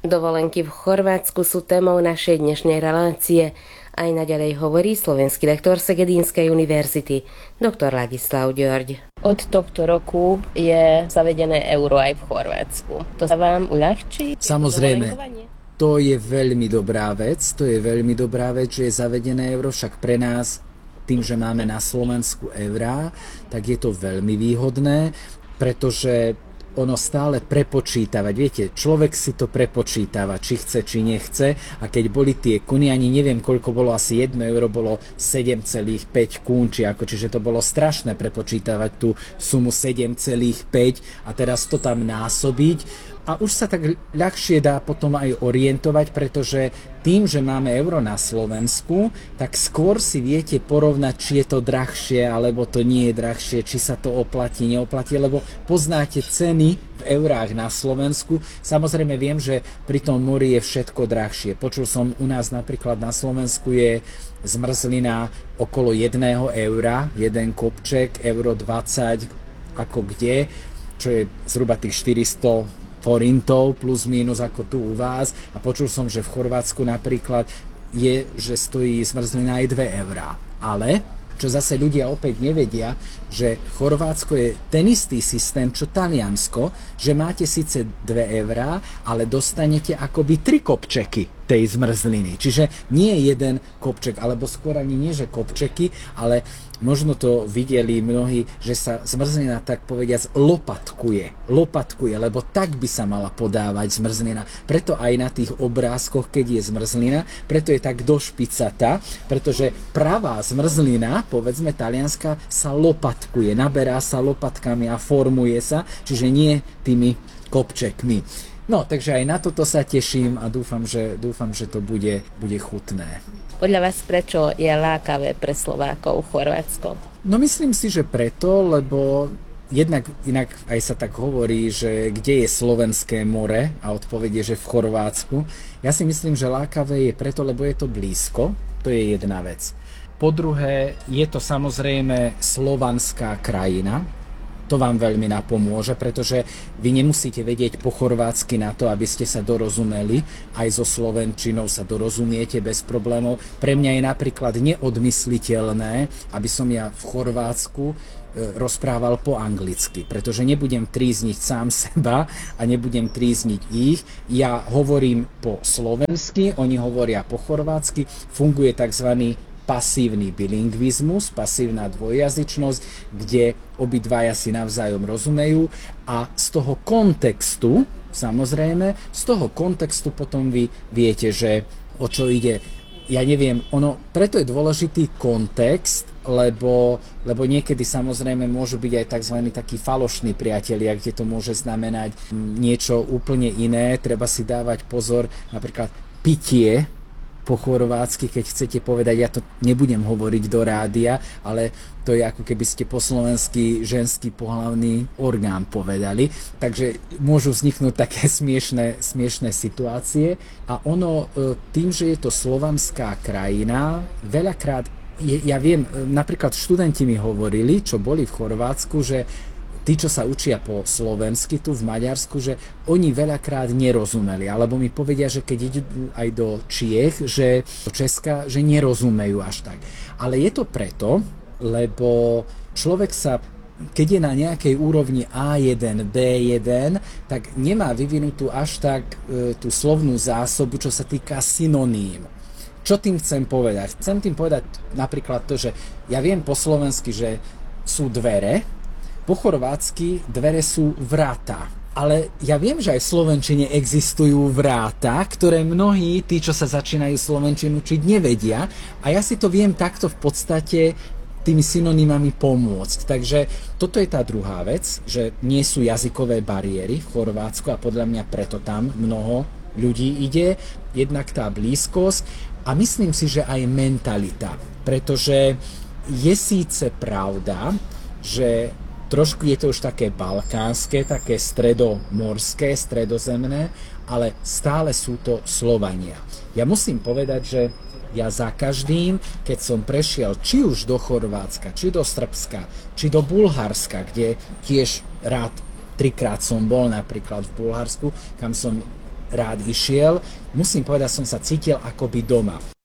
Dovolenky v Chorvátsku sú témou našej dnešnej relácie. Aj naďalej hovorí slovenský lektor Segedínskej univerzity, doktor Ladislav Ďorď. Od tohto roku je zavedené euro aj v Chorvátsku. To sa vám uľahčí? Samozrejme, to je veľmi dobrá vec. Že je zavedené euro, však pre nás, tým, že máme na Slovensku eurá, tak je to veľmi výhodné, pretože ono stále prepočítavať. Viete, človek si to prepočítava, či chce, či nechce. A keď boli tie kuny, ani neviem, koľko bolo, asi 1 euro bolo 7,5 kún, čiže to bolo strašné prepočítavať tú sumu 7,5 a teraz to tam násobiť. A už sa tak ľahšie dá potom aj orientovať, pretože tým, že máme euro na Slovensku, tak skôr si viete porovnať, či je to drahšie, alebo to nie je drahšie, či sa to oplatí, neoplatí, lebo poznáte ceny v eurách na Slovensku. Samozrejme viem, že pri tom mori je všetko drahšie. Počul som, u nás napríklad na Slovensku je zmrzlina okolo 1 eura, jeden kopček, euro 20, ako kde, čo je zhruba tých 400 forintov plus mínus ako tu u vás, a počul som, že v Chorvátsku napríklad je, že stojí zmrzlina aj 2 eurá. Ale čo zase ľudia opäť nevedia, že Chorvátsko je ten istý systém, čo Taliansko, že máte síce 2 eurá, ale dostanete akoby 3 kopčeky tej zmrzliny. Čiže nie jeden kopček, alebo skôr ani nie, že kopčeky, ale možno to videli mnohí, že sa zmrzlina, tak povediac, lopatkuje, lebo tak by sa mala podávať zmrzlina. Preto aj na tých obrázkoch, keď je zmrzlina, preto je tak došpicatá, pretože pravá zmrzlina, povedzme talianska, sa lopatkuje, naberá sa lopatkami a formuje sa, čiže nie tými kopčekmi. No, takže aj na toto sa teším a dúfam, že to bude chutné. Podľa vás prečo je lákavé pre Slovákov Chorvátsko? No myslím si, že preto, lebo inak aj sa tak hovorí, že kde je Slovenské more, a odpoveď je, že v Chorvátsku. Ja si myslím, že lákavé je preto, lebo je to blízko, to je jedna vec. Po druhé, je to samozrejme slovanská krajina. To vám veľmi napomôže, pretože vy nemusíte vedieť po chorvátsky na to, aby ste sa dorozumeli. Aj so slovenčinou sa dorozumiete bez problémov. Pre mňa je napríklad neodmysliteľné, aby som ja v Chorvátsku rozprával po anglicky, pretože nebudem trízniť sám seba a nebudem trízniť ich. Ja hovorím po slovensky, oni hovoria po chorvátsky, funguje tzv. Pasívny bilingvizmus, pasívna dvojjazyčnosť, kde obidvaja si navzájom rozumejú, a z toho kontextu, samozrejme, z toho kontextu potom vy viete, že o čo ide. Ja neviem, preto je dôležitý kontext, lebo niekedy samozrejme môžu byť aj tzv. Takí falošní priatelia, kde to môže znamenať niečo úplne iné. Treba si dávať pozor, napríklad pitie po chorvátsky, keď chcete povedať, ja to nebudem hovoriť do rádia, ale to je ako keby ste po slovensky ženský pohlavný orgán povedali. Takže môžu vzniknúť také smiešné situácie, a tým, že je to slovanská krajina, veľakrát, ja viem, napríklad študenti mi hovorili, čo boli v Chorvátsku, že tí, čo sa učia po slovensky tu v Maďarsku, že oni veľakrát nerozumeli, alebo mi povedia, že keď idú aj do Čiech, že do Česka, že nerozumejú až tak. Ale je to preto, lebo človek sa, keď je na nejakej úrovni A1, B1, tak nemá vyvinutú až tak tú slovnú zásobu, čo sa týka synoním. Čo tým chcem povedať? Chcem tým povedať napríklad to, že ja viem po slovensky, že sú dvere, po chorvátsky dvere sú vráta. Ale ja viem, že aj v slovenčine existujú vráta, ktoré mnohí, tí, čo sa začínajú slovenčinu učiť, nevedia. A ja si to viem takto v podstate tými synonymami pomôcť. Takže toto je tá druhá vec, že nie sú jazykové bariéry v Chorvátsku, a podľa mňa preto tam mnoho ľudí ide. Jednak tá blízkosť a myslím si, že aj mentalita. Pretože je síce pravda, že trošku je to už také balkánske, také stredomorské, stredozemné, ale stále sú to Slovania. Ja musím povedať, že ja za každým, keď som prešiel či už do Chorvátska, či do Srbska, či do Bulharska, kde tiež rád 3-krát som bol napríklad v Bulharsku, kam som rád išiel. Musím povedať, som sa cítil akoby doma.